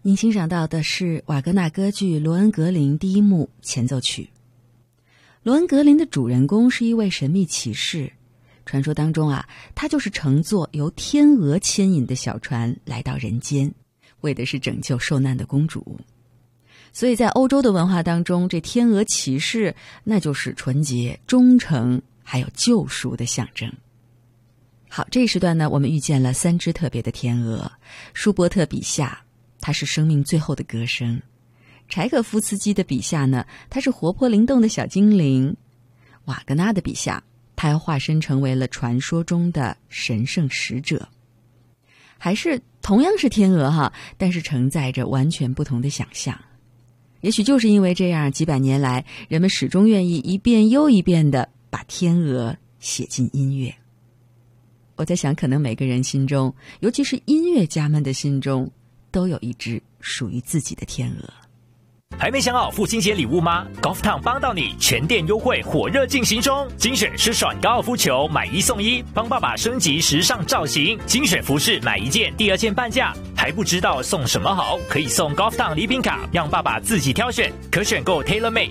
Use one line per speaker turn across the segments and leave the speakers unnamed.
您欣赏到的是瓦格纳歌剧《罗恩格林》第一幕前奏曲。罗恩格林的主人公是一位神秘骑士，传说当中啊，他就是乘坐由天鹅牵引的小船来到人间，为的是拯救受难的公主。所以在欧洲的文化当中，这天鹅骑士那就是纯洁、忠诚还有救赎的象征。好，这一时段呢，我们遇见了3只特别的天鹅。舒伯特笔下，它是生命最后的歌声；柴可夫斯基的笔下呢，它是活泼灵动的小精灵；瓦格纳的笔下，它要化身成为了传说中的神圣使者。还是同样是天鹅哈，但是承载着完全不同的想象。也许就是因为这样，几百年来，人们始终愿意一遍又一遍地把天鹅写进音乐。我在想，可能每个人心中，尤其是音乐家们的心中，都有一只属于自己的天鹅。
还没想好父亲节礼物吗？ Golf Town 帮到你，全店优惠火热进行中，精选湿爽高尔夫球买1送1，帮爸爸升级时尚造型，精选服饰买1件第2件半价。还不知道送什么好？可以送 Golf Town 礼品卡，让爸爸自己挑选，可选购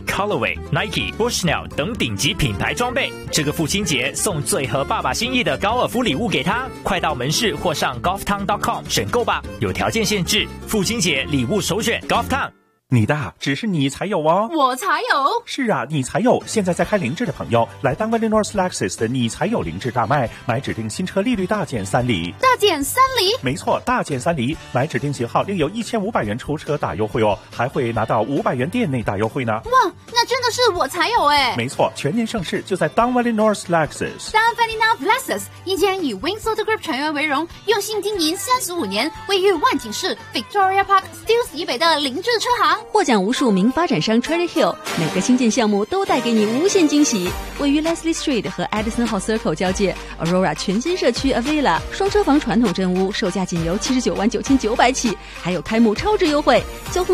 TaylorMade、Colorway、Nike、Bushnell 等顶级品牌装备。这个父亲节送最合爸爸心意的高尔夫礼物给他，快到门市或上 golftown.com 选购吧，有条件限制。父亲节礼物首选 Golf Town。
你的只是你才有哦，
我才有。
是啊，你才有。现在在开凌志的朋友来当 North Lexus 的你才有凌志大卖，买指定新车利率大减3厘。
大减3厘？
没错，大减3厘，买指定型号另有1500元出车大优惠哦，还会拿到500元店内大优惠呢。
哇，那真的是我才有哎！
没错，全年盛事就在 Don Valley North Lexus。
Don Valley North Lexus 一间以 Wingfoot Group 成员为荣，用心经营35年，位于万景市 Victoria Park Steeles 以北的凌志车行。
获奖无数名发展商 Cherry Hill， 每个新建项目都带给你无限惊喜。位于 Leslie Street 和 Edison Hall Circle 交界 Aurora 全新社区 Avila 双车房传统真屋，售价仅由79万9900起，还有开幕超值优惠。交通